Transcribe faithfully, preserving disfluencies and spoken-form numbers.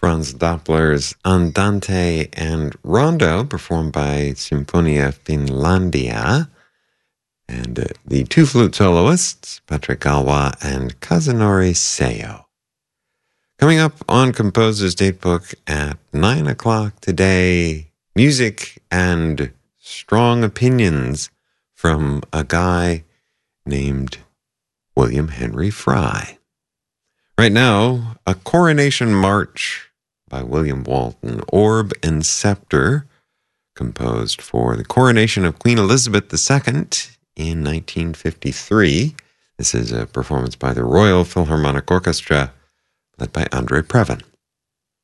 Franz Doppler's Andante and Rondo, performed by Sinfonia Finlandia. And uh, the two flute soloists, Patrick Galois and Kazunori Seio. Coming up on Composer's Datebook at nine o'clock today, music and strong opinions from a guy named William Henry Fry. Right now, a coronation march by William Walton, Orb and Scepter, composed for the coronation of Queen Elizabeth the Second in nineteen fifty-three. This is a performance by the Royal Philharmonic Orchestra, led by Andre Previn.